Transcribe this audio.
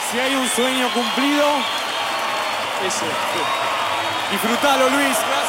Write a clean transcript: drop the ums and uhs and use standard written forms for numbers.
Si hay un sueño cumplido, ese. Disfrutalo, Luis. Gracias.